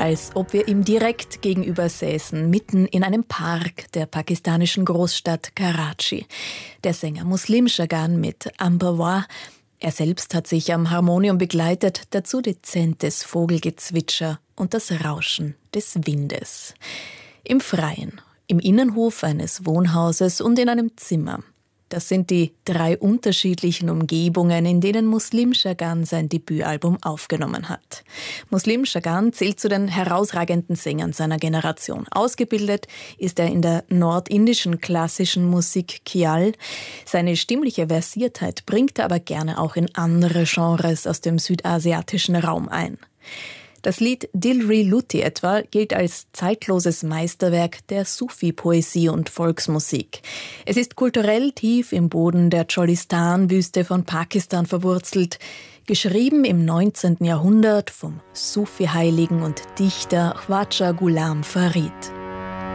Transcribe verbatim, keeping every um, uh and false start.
als ob wir ihm direkt gegenüber säßen, mitten in einem Park der pakistanischen Großstadt Karachi. Der Sänger Muslim Shagan mit Amberwa. Er selbst hat sich am Harmonium begleitet, dazu dezentes Vogelgezwitscher und das Rauschen des Windes. Im Freien, im Innenhof eines Wohnhauses und in einem Zimmer. Das sind die drei unterschiedlichen Umgebungen, in denen Muslim Shagan sein Debütalbum aufgenommen hat. Muslim Shagan zählt zu den herausragenden Sängern seiner Generation. Ausgebildet ist er in der nordindischen klassischen Musik Khyal. Seine stimmliche Versiertheit bringt er aber gerne auch in andere Genres aus dem südasiatischen Raum ein. Das Lied Dilri Luti etwa gilt als zeitloses Meisterwerk der Sufi-Poesie und Volksmusik. Es ist kulturell tief im Boden der Cholistan-Wüste von Pakistan verwurzelt, geschrieben im neunzehnten Jahrhundert vom Sufi-Heiligen und Dichter Khwaja Ghulam Farid.